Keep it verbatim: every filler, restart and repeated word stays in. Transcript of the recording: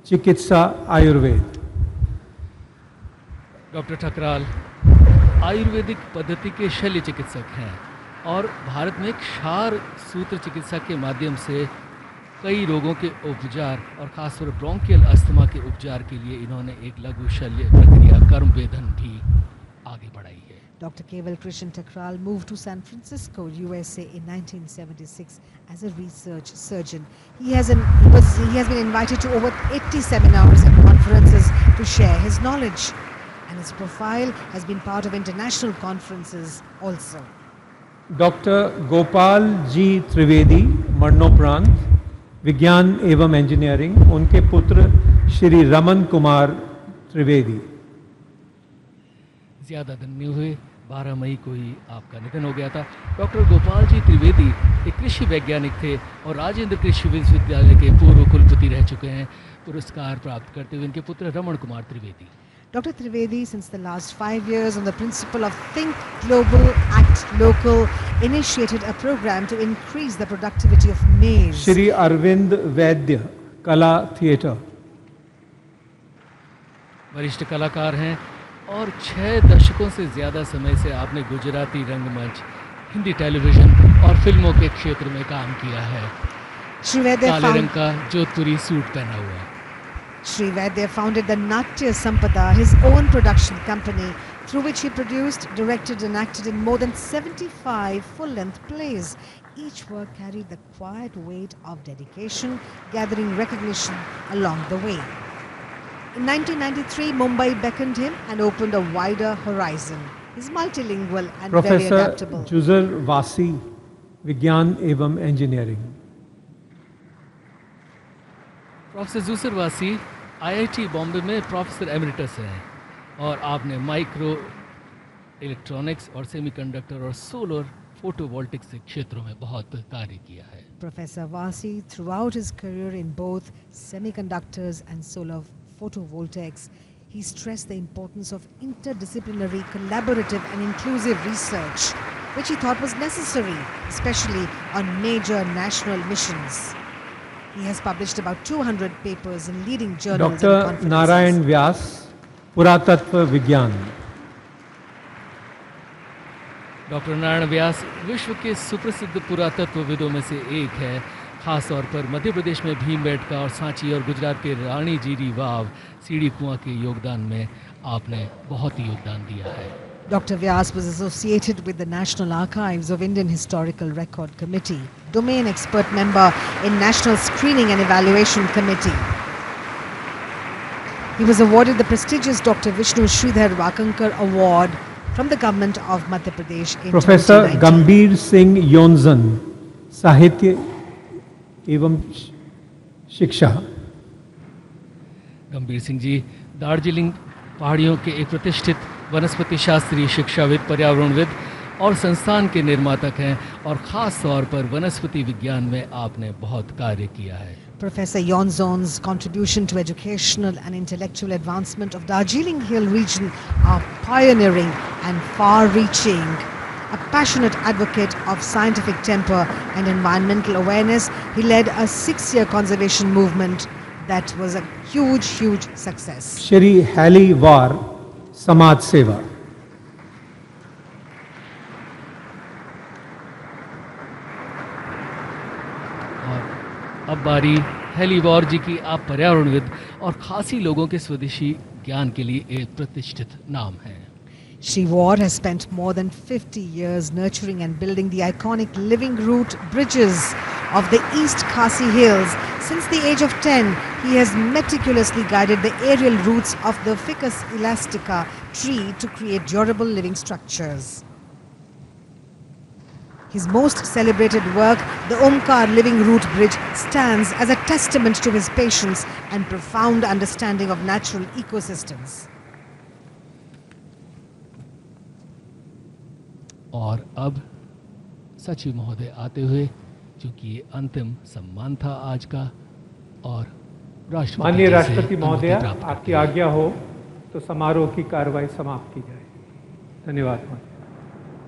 चिकित्सा आयुर्वेद। डॉक्टर ठकराल आयुर्वेदिक पद्धति के शल्य चिकित्सक हैं और भारत में क्षार सूत्र चिकित्सा के माध्यम से कई रोगों के उपचार और खासतौर पर ब्रोंकियल अस्थमा के उपचार के लिए इन्होंने एक लघु शल्य प्रक्रिया कर्मवेदन भी आगे बढ़ाई है। Doctor Keval Krishan Thakral moved to San Francisco, U S A in nineteen seventy-six as a research surgeon. He has, an, he, was, he has been invited to over eighty seminars and conferences to share his knowledge. And his profile has been part of international conferences also. Doctor Gopal ji Trivedi मरणोपरांत विज्ञान एवं engineering, उनके पुत्र श्री रमन कुमार त्रिवेदी। ज़्यादा दिन नहीं हुए, बारह मई को ही आपका निधन हो गया था। डॉक्टर गोपाल जी त्रिवेदी एक कृषि वैज्ञानिक थे और राजेंद्र कृषि विश्वविद्यालय के पूर्व कुलपति रह चुके हैं, पुरस्कार प्राप्त करते हुए इनके पुत्र Raman Kumar Trivedi. Doctor Trivedi, since the last five years, on the principle of Think Global, Act Local, initiated a program to increase the productivity of maize. Shri Arvind वैद्य, कला थिएटर। वरिष्ठ कलाकार हैं और छह दशकों से ज़्यादा समय से आपने गुजराती रंगमंच, हिंदी टेलीविज़न और फिल्मों के क्षेत्र में काम किया है। काले रंग का जोधपुरी सूट पहना हुआ। Sri Vaidya founded the Natya Sampada, his own production company, through which he produced, directed and acted in more than seventy-five full-length plays. Each work carried the quiet weight of dedication, gathering recognition along the way. In nineteen ninety-three, Mumbai beckoned him and opened a wider horizon. He's multilingual and Professor very adaptable. जुजर वासी, विज्ञान एवं engineering. Professor जुसर वासी आई I T Bombay में professor emeritus हैं और आपने micro electronics और semiconductor और सोलर फोटोवोल्टिक्स के क्षेत्रों में बहुत कार्य किया है। Professor Vasi, throughout his career in both semiconductors and solar photovoltaics, he stressed the importance of interdisciplinary, collaborative and inclusive research, which he thought was necessary, especially on major national missions. He has published about two hundred papers in leading journals and doctor conferences. Narayan Vyas, पुरातत्व विज्ञान। Doctor Narayan Vyas विश्व के सुप्रसिद्ध पुरातत्वविदों में से एक है। खास तौर पर मध्य प्रदेश में भीमबेटका और सांची और गुजरात के रानी जीरी वाव, सीढ़ी कुआं के योगदान में आपने बहुत ही योगदान दिया है। Doctor Vyas was associated with the National Archives of Indian Historical Record Committee, domain expert member in National Screening and Evaluation Committee. He was awarded the prestigious Doctor Vishnu Sridhar Wakankar Award from the government of Madhya Pradesh in professor twenty nineteen. गंभीर सिंह योंजन, साहित्य एवं शिक्षा। गंभीर सिंह जी दार्जिलिंग पहाड़ियों के एक प्रतिष्ठित वनस्पति शास्त्री, शिक्षाविद, पर्यावरणविद और संस्थान के निर्मातक हैं और ख़ास तौर पर वनस्पति विज्ञान में आपने बहुत कार्य किया है। Professor Yonzon's contribution to educational and intellectual advancement of Darjeeling Hill region are pioneering and far-reaching. A passionate advocate of scientific temper and environmental awareness, he led a six-year conservation movement that was a huge, huge success. Shri heli वार, समाज सेवा। और अब बारी heli war जी की। आप पर्यावरणविद और खासी लोगों के स्वदेशी ज्ञान के लिए एक प्रतिष्ठित नाम है। Shri War has spent more than fifty years nurturing and building the iconic living root bridges of the East Khasi Hills. Since the age of ten, he has meticulously guided the aerial roots of the Ficus elastica tree to create durable living structures. His most celebrated work, the Omkar Living Root Bridge, stands as a testament to his patience and profound understanding of natural ecosystems. और अब सचिव महोदय आते हुए, चूंकि ये अंतिम सम्मान था आज का, और राष्ट्रपति माननीय जी से राष्ट्रपति महोदय, अनुमति प्राप्त आपकी आज्ञा हो तो समारोह की कार्रवाई समाप्त की जाए। धन्यवाद।